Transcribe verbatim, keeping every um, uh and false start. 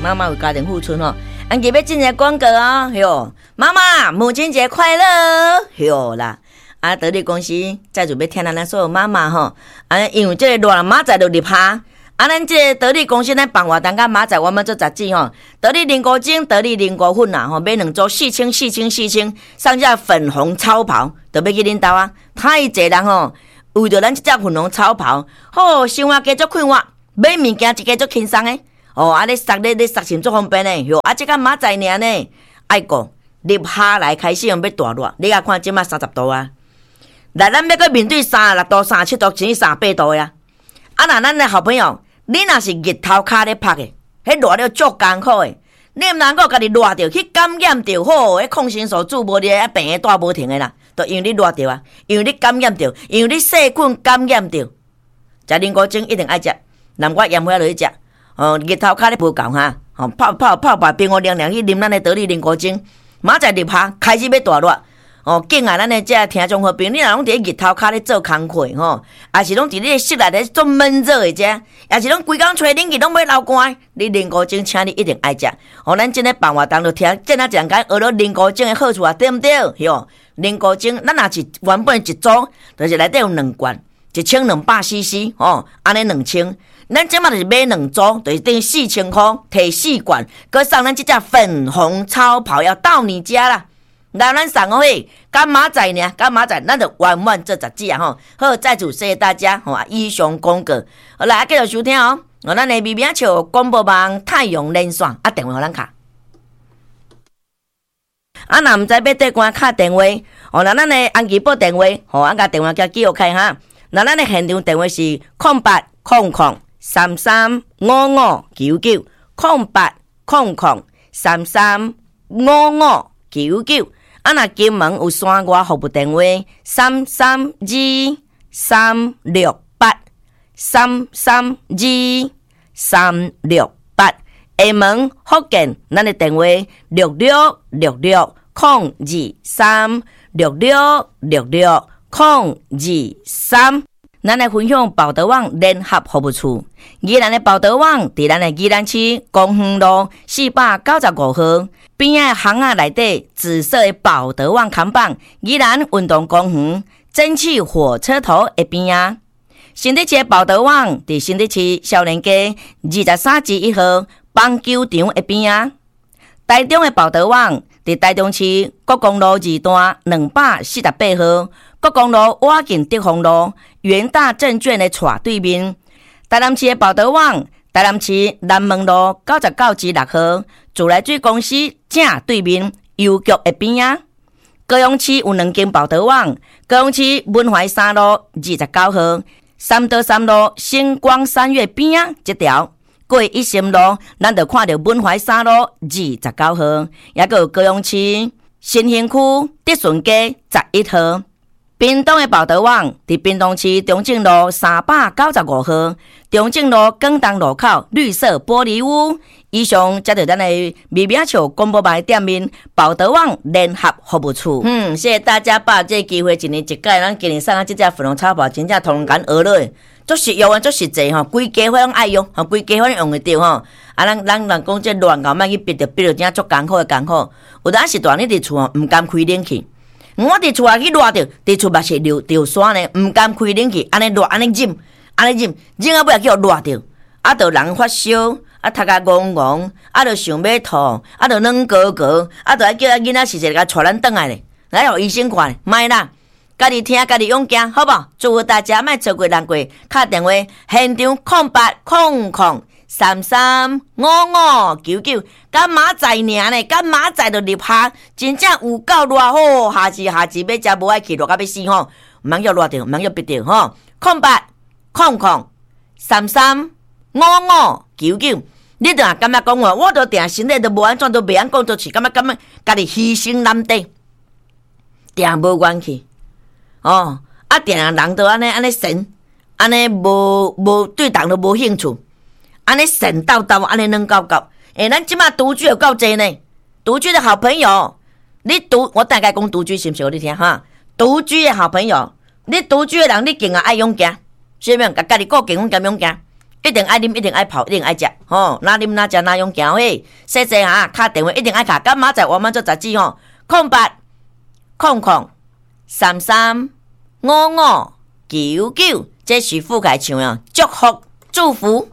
妈妈为家庭付出吼。安吉要进一个广告啊，哟，妈妈母亲节快乐，哟啦。啊，得力公司再准备听咱所有妈妈吼，啊，因为这个热明仔就入夏，啊，咱这得力公司咱办活动甲明仔我们做杂志吼，得力凝固精、得力凝固粉啦吼，买两组四千、四千、四千，上架粉红超跑，就要去恁兜啊，太济人吼，为着咱这只粉红超跑，好生活加足快活，买物件一加足轻松诶，哦，啊，你塞咧咧塞钱足方便诶，哟，啊，这个明仔尔呢，爱讲入夏来开始用要大热，你甲看即马三十度啊。来，咱要去面对三十六度、三十七度，甚至三十八度呀！啊，那咱的好朋友，你若是日头骹咧晒的，迄热了足艰苦的，你毋能够家己热着去感染着，好，迄抗生素注无咧，啊病带无停的啦，都因为你热着啊，因为你感染着，因为你细菌感染着。食凝固精一定爱食，南瓜盐花落去食。哦，日头骹咧无够哈，哦泡泡泡白冰，我凉凉去啉咱的得力凝固精，马上入夏开始要大热。哦，敬爱咱的这听众好朋友，你若拢伫日头骹咧做工课吼，也是拢伫你室内咧做闷热的遮，也是拢规工吹冷气拢要流汗，你凝固精，请你一定爱食。哦，咱今日办活动就听，这哪讲解学了凝固精的好处啊，对毋对？哟，凝固精，咱若是原本一组，就是内底有两罐，一千两百 C C， 哦，安尼两千。咱即马就是买两组，就是等于四千块，摕四罐，搁送咱这只粉红超跑要到你家啦。来，咱送好嘿，干马仔呢？干马仔，咱就完完这杂志啊吼。好，再次谢谢大家吼，以上广告。好，来继续收听哦。哦，咱的微名笑广播网太阳连线啊，电话互咱卡。啊，若毋知要缀关卡电话，哦，那咱的安吉报电话，吼，啊，甲电话叫记录开哈。那咱的现场电话是零八零零三三五五九九零八零零三三五五九九。啊，若金门有山外服务电话三三二三六八三三二三六八，厦门福建咱的电话六六六六零二三六六六六零二三。咱来分享报德网联合服务处，宜兰的报德网伫咱的宜兰区公园路四百九十五号边仔巷仔内底紫色的报德网看板，宜兰运动公园蒸汽火车头的边仔。新竹市的报德网伫新竹市少年街二十三至一号棒球场的边仔。台中的报德网伫台中市国公路二段两百四十八号国公路瓦近德丰路元大证券的斜对面。台南市的报德网台南市南门路九十九至六号自来水公司正对面邮局的边仔。高雄市有两间报德网，高雄市文怀三路二十九号三德三路星光三月边仔这条。过一心路，咱就看到文怀三路二十九号，也有高雄市新兴区德顺街十一号。屏东的报德网伫屏东市中正路三百九十五号，中正路广东路口绿色玻璃屋。以上接着咱的微名笑广播网的店面报德网联合服务处。嗯，谢谢大家把这个机会一年一届，咱今年送啊这只粉红超跑，真正通感学落，足实用啊，足实际吼，规家伙拢爱用，吼，规家伙拢用得着吼。啊，咱咱人讲这乱搞，莫去逼着逼着，真足艰苦的艰苦。有当时段你伫厝吼，唔敢开冷气。我伫厝啊去热着，伫厝嘛是流流酸呢，唔敢开冷气，安尼热，安尼忍，安尼忍，忍啊尾也叫热着，啊，着人发烧，啊，头壳戆戆，啊，着想要吐，啊，着软高高，啊，着爱叫囡仔是是甲带咱转来咧，来互医生看，莫啦，家己听，家己勇敢，好不？祝福大家莫错过难过，打电话现场零八零零三三五五九九，干马仔尔呢？干马仔就入夏，真正有够热好，夏至夏至要食无爱去热到要死吼，毋通叫热着，毋通叫逼着吼。零八零零三三五五九九，你著感觉讲话，我著定身体都无安怎，都袂安讲，就是感觉感觉家己牺牲难得，定无元气哦。啊，定人都安尼安尼神，安尼无无对人都无兴趣。安尼神叨叨，安尼软搞搞，诶，咱即马独居有够济呢。独居的好朋友，你独我大概讲独居是毋是？你听哈，独居的好朋友，你独居的人，你更加爱勇敢，是毋是？甲家己顾健康兼勇敢， 一定爱啉，一定爱泡，一定爱食，吼，哪啉哪食哪用行嘿。细细哈，敲电话一定爱敲，干嘛在我们做杂志吼？空八空空三三五五九九，这是覆盖唱啊，祝福祝福。